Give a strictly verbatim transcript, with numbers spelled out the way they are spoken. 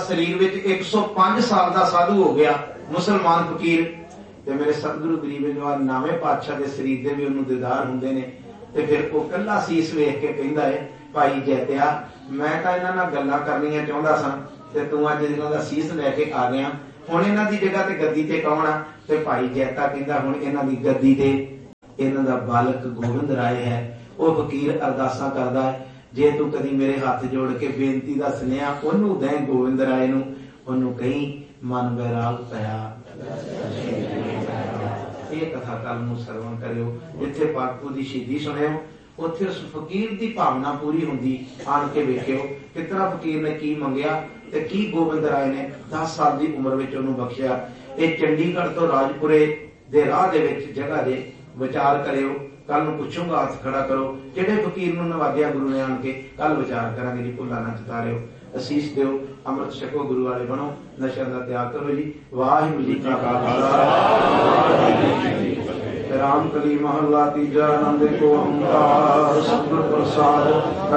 शरीर विच एक सौ पांच साल का साधु हो गया, मुसलमान फकीर। ते मेरे सतगुरु गरीब नवाज नावे पातशाह के शरीर के भी उन्होंने दीदार होंगे ने। ते फिर वो कला सीस वेख के कहता है, भाई जैत्या मैं तो इन्हां नाल गल्लां करनियां चाहुंदा सां ते तूं अज इन्हां दा सीस लैके आ गया, हुण इन्हां दी जगह ते गद्दी ते कौन आ? ते भाई जैता कहंदा हुण इन्हां दी गद्दी ते इन्हां दा बालक गोविंद राय है। वो फकीर अरदासां करदा है, जे तू कदी मेरे हाथ जोड़ के बेनती दा सुनिया ओनू दे गोविंद राय नू, ओनू कहीं मन बैराग पया। ये कथा कल नूं सरवण करियो, जिथे पाकू दी शहीदी सुनियो उत्थे उस फकीर दी भावना पूरी हुंदी। आन के वेखियो कितना फकीर ने की मंगिया ते की गोविंद राय ने दस साल की उम्र विच उहनूं बख्शिया। ये चंडीगढ़ तो राजपुरे दे राह दे विच जगह दे विचार करियो, कल नूं पुछूंगा हथ खड़ा करो किहड़े फकीर नूं नवाजिया गुरु ने आण के, कल विचार करांगे जी। भुल्ला ना चितारियो, असीस दिओ, अमृत छको, गुरु वाले बनो, नशा दा त्याग करो जी। वाहिगुरू जी का खालसा। राम कली महला तीजा, आनंद को ओंकार, सतगुर प्रसाद।